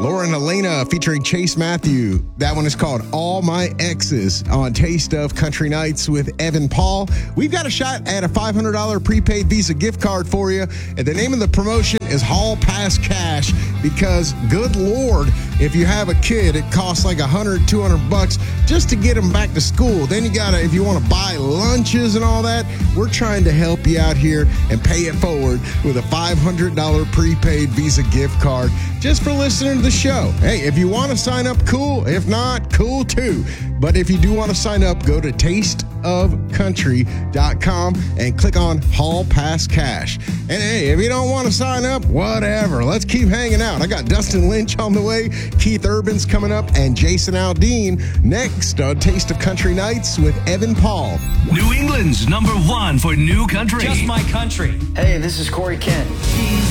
Laura and Elena featuring Chase Matthew. That one is called All My Exes on Taste of Country Nights with Evan Paul. We've got a shot at a $500 prepaid Visa gift card for you. And the name of the promotion is Hall Pass Cash because, good Lord, if you have a kid, it costs like $100, $200 just to get them back to school. Then you gotta, if you want to buy lunches and all that, we're trying to help you out here and pay it forward with a $500 prepaid Visa gift card just for listening to the show. Hey, if you want to sign up, cool. If not, cool too. But if you do want to sign up, go to tasteofcountry.com and click on Hall Pass Cash. And hey, if you don't want to sign up, whatever. Let's keep hanging out. I got Dustin Lynch on the way, Keith Urban's coming up, and Jason Aldean next on Taste of Country Nights with Evan Paul. New England's #1 for new country. Just My Country. Hey, this is Corey Kent.